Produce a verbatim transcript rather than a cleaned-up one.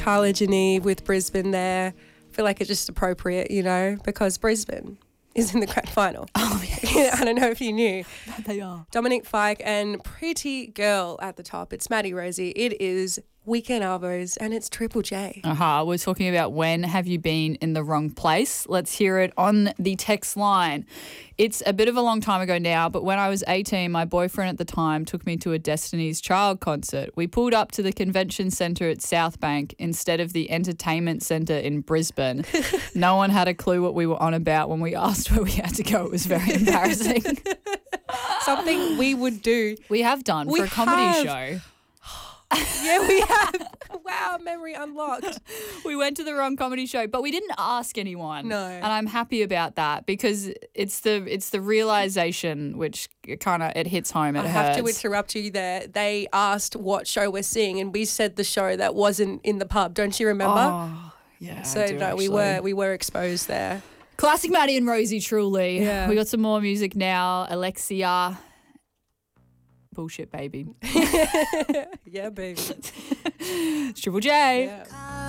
Carla Genevieve with Brisbane there. I feel like it's just appropriate, you know, because Brisbane is in the grand final. Oh, yes. I don't know if you knew. They are. Dominic Fike and Pretty Girl at the top. It's Maddie Rosie. It is Weekend Arvos and it's Triple J. Aha, uh-huh. We're talking about when have you been in the wrong place? Let's hear it on the text line. It's a bit of a long time ago now, but when I was eighteen, my boyfriend at the time took me to a Destiny's Child concert. We pulled up to the convention centre at South Bank instead of the entertainment centre in Brisbane. No one had a clue what we were on about when we asked where we had to go. It was very embarrassing. Something we would do. We have done We for a comedy have. show. Yeah, we have. Wow, memory unlocked. We went to the wrong comedy show, but we didn't ask anyone. No. And I'm happy about that because it's the it's the realization which kind of it hits home. It I hurts. have to interrupt you there. They asked what show we're seeing and we said the show that wasn't in the pub. Don't you remember? Oh, yeah. so I do, no, we actually. were we were exposed there. Classic Maddie and Rosie, truly. Yeah. We got some more music now. Alexia. Bullshit, baby. Yeah, baby. It's Triple J. Yeah.